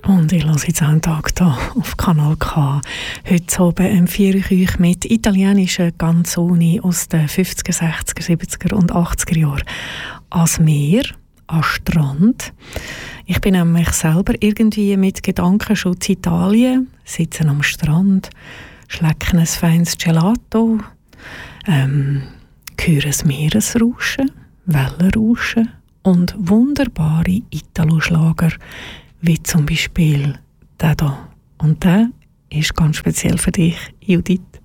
Und ich höre jetzt einen Tag hier auf Kanal K. Heute Abend empfehle ich euch mit italienischen Canzoni aus den 50er, 60er, 70er und 80er Jahren ans Meer, an Strand. Ich bin nämlich selber irgendwie mit Gedankenschutz Italien, sitze am Strand, schlecke ein feines Gelato, höre das Meeresrauschen, Wellenrauschen und wunderbare Italo-Schlager, wie zum Beispiel der hier. Und der ist ganz speziell für dich, Judith.